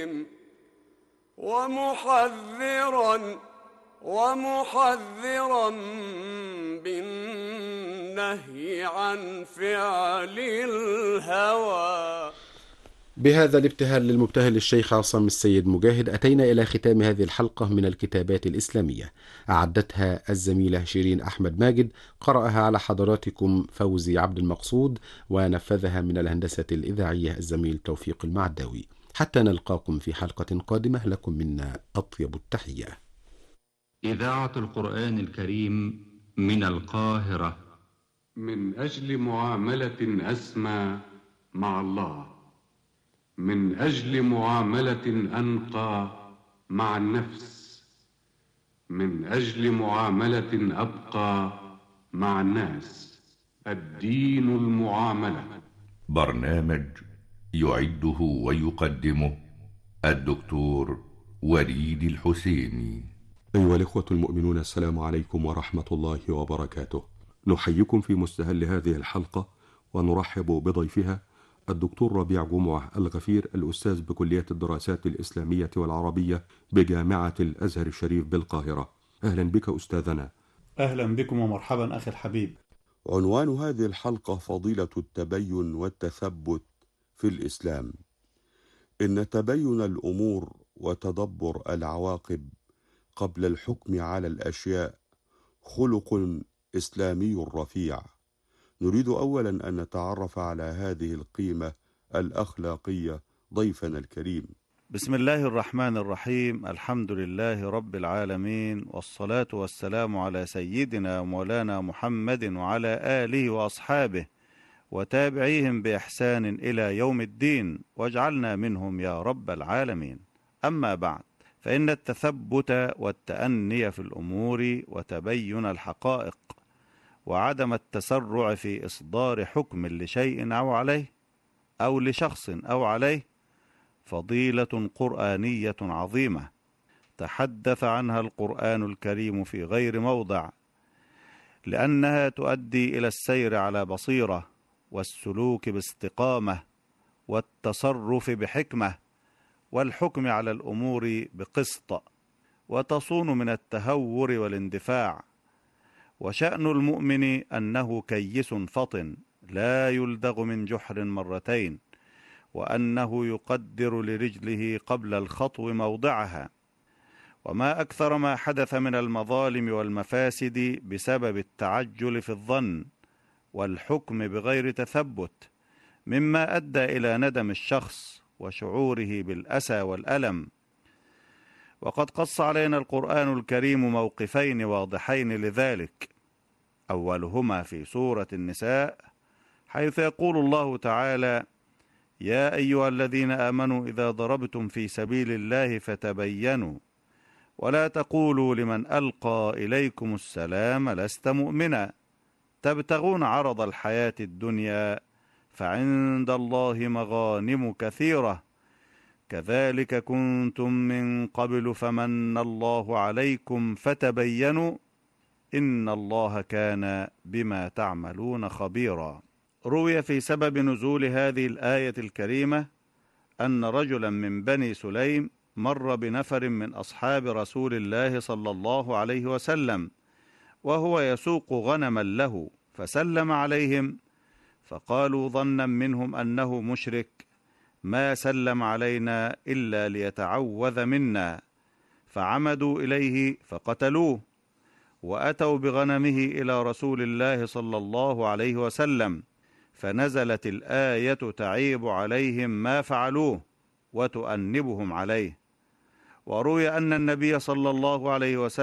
بهم ومحذرا بالنهي عن فعل الهوى. بهذا الابتهال للمبتهل الشيخ عصام السيد مجاهد أتينا إلى ختام هذه الحلقة من الكتابات الإسلامية. أعدتها الزميلة شيرين أحمد ماجد، قرأها على حضراتكم فوزي عبد المقصود، ونفذها من الهندسة الإذاعية الزميل توفيق المعداوي. حتى نلقاكم في حلقة قادمة، لكم منا أطيب التحية. إذاعة القرآن الكريم من القاهرة. من أجل معاملة أسمى مع الله، من أجل معاملة أنقى مع النفس، من أجل معاملة أبقى مع الناس، الدين المعاملة. برنامج يعده ويقدمه الدكتور وليد الحسيني. أيها الإخوة المؤمنون، السلام عليكم ورحمة الله وبركاته. نحييكم في مستهل هذه الحلقة ونرحب بضيفها الدكتور ربيع جمعة الغفير، الأستاذ بكلية الدراسات الإسلامية والعربية بجامعة الأزهر الشريف بالقاهرة. أهلا بك أستاذنا. أهلا بكم ومرحبا أخي الحبيب. عنوان هذه الحلقة فضيلة التبين والتثبت في الإسلام. إن تبين الأمور وتدبر العواقب قبل الحكم على الأشياء خلق إسلامي رفيع. نريد أولا أن نتعرف على هذه القيمة الأخلاقية ضيفنا الكريم. بسم الله الرحمن الرحيم. الحمد لله رب العالمين، والصلاة والسلام على سيدنا ومولانا محمد وعلى آله وأصحابه وتابعيهم بإحسان إلى يوم الدين، واجعلنا منهم يا رب العالمين. أما بعد، فإن التثبت والتأني في الأمور وتبين الحقائق وعدم التسرع في إصدار حكم لشيء أو عليه أو لشخص أو عليه فضيلة قرآنية عظيمة تحدث عنها القرآن الكريم في غير موضع، لأنها تؤدي إلى السير على بصيرة والسلوك باستقامة والتصرف بحكمة والحكم على الأمور بقسط، وتصون من التهور والاندفاع. وشأن المؤمن أنه كيس فطن لا يلدغ من جحر مرتين، وأنه يقدر لرجله قبل الخطو موضعها. وما أكثر ما حدث من المظالم والمفاسد بسبب التعجل في الظن والحكم بغير تثبت، مما أدى إلى ندم الشخص وشعوره بالأسى والألم. وقد قص علينا القرآن الكريم موقفين واضحين لذلك، أولهما في سورة النساء، حيث يقول الله تعالى: يا أيها الذين آمنوا إذا ضربتم في سبيل الله فتبينوا ولا تقولوا لمن ألقى إليكم السلام لست مؤمنا تبتغون عرض الحياة الدنيا فعند الله مغانم كثيرة كذلك كنتم من قبل فمن الله عليكم فتبينوا إن الله كان بما تعملون خبيرا. روي في سبب نزول هذه الآية الكريمة أن رجلا من بني سليم مر بنفر من أصحاب رسول الله صلى الله عليه وسلم وهو يسوق غنما له، فسلم عليهم فقالوا ظنا منهم أنه مشرك ما سلم علينا إلا ليتعوذ منا، فعمدوا إليه فقتلوه، وأتوا بغنمه إلى رسول الله صلى الله عليه وسلم، فنزلت الآية تعيب عليهم ما فعلوه وتؤنبهم عليه. وروي أن النبي صلى الله عليه وسلم